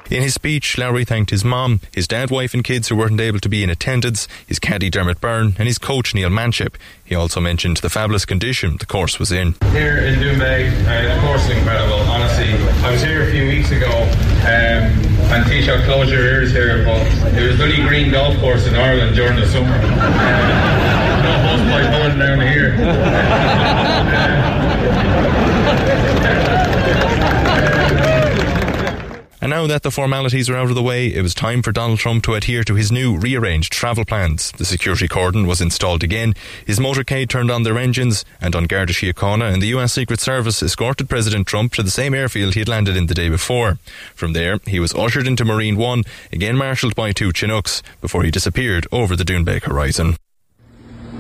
In his speech, Lowry thanked his mom, his dad, wife and kids who weren't able to be in attendance, his caddy Dermot Byrne and his coach Neil Manship. He also mentioned the fabulous condition the course was in. Here in Doonbeg, the course is incredible, honestly. I was here a few weeks ago and Taoiseach close your ears here, but it was the only green golf course in Ireland during the summer. No hosepipe going down here. And now that the formalities are out of the way, it was time for Donald Trump to adhere to his new rearranged travel plans. The security cordon was installed again, his motorcade turned on their engines, and on Garda Síochána and the US Secret Service escorted President Trump to the same airfield he had landed in the day before. From there, he was ushered into Marine One, again marshalled by two Chinooks, before he disappeared over the Doonbeg horizon.